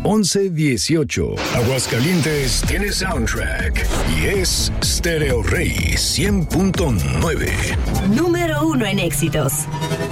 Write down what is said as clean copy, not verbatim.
1118. Aguascalientes tiene soundtrack y es Stereo Rey 100.9. Número 1 en éxitos.